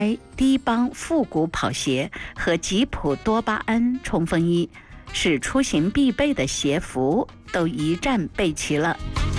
低帮复古跑鞋和吉普多巴胺冲锋衣是出行必备的鞋服，都一站备齐了。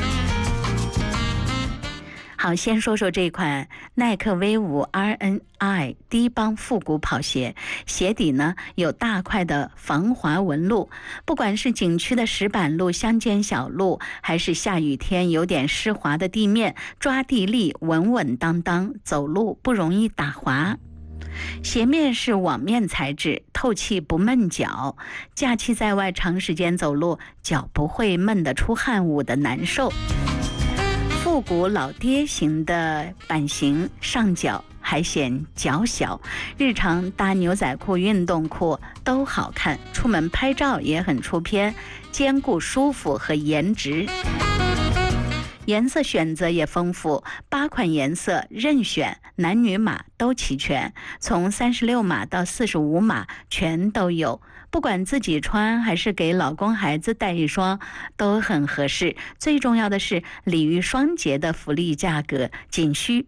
好，先说说这款耐克 V5 RNI 低帮复古跑鞋，鞋底呢有大块的防滑纹路，不管是景区的石板路、乡间小路，还是下雨天有点湿滑的地面，抓地力稳稳当当，走路不容易打滑。鞋面是网面材质，透气不闷脚，假期在外长时间走路，脚不会闷得出汗捂的难受。复古老爹型的版型，上脚还显脚小，日常搭牛仔裤、运动裤都好看，出门拍照也很出片，兼顾舒服和颜值。颜色选择也丰富，8款颜色任选，男女码都齐全，从36码到45码全都有，不管自己穿还是给老公孩子带一双都很合适。最重要的是礼遇双节的福利价格仅需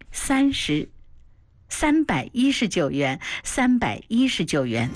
319元，319元。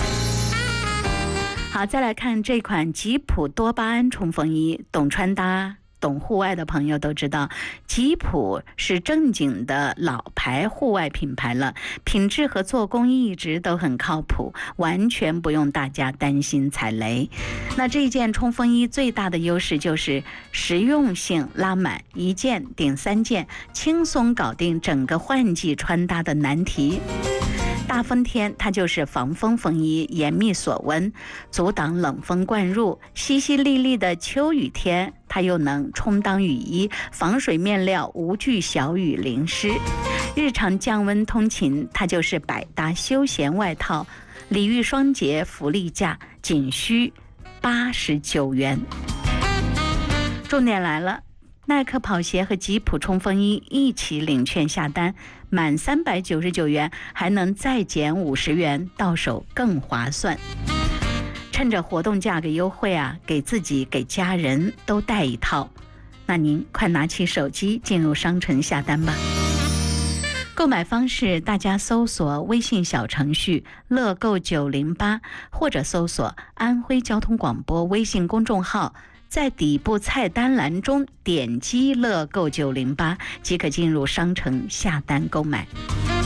好，再来看这款吉普多巴胺冲锋衣，懂穿搭懂户外的朋友都知道，吉普是正经的老牌户外品牌了，品质和做工一直都很靠谱，完全不用大家担心踩雷。那这件冲锋衣最大的优势就是实用性拉满，一件顶3件，轻松搞定整个换季穿搭的难题。大风天它就是防风风衣，严密锁温，阻挡冷风灌入；淅淅沥沥的秋雨天，它又能充当雨衣，防水面料，无惧小雨淋湿。日常降温通勤，它就是百搭休闲外套，礼遇双节福利价仅需89元。重点来了，耐克跑鞋和吉普冲锋衣一起领券下单，满399元还能再减50元，到手更划算。趁着活动价格优惠啊，给自己给家人都带一套。那您快拿起手机进入商城下单吧。购买方式，大家搜索微信小程序乐购908，或者搜索安徽交通广播微信公众号，在底部菜单栏中点击乐购908，即可进入商城下单购买。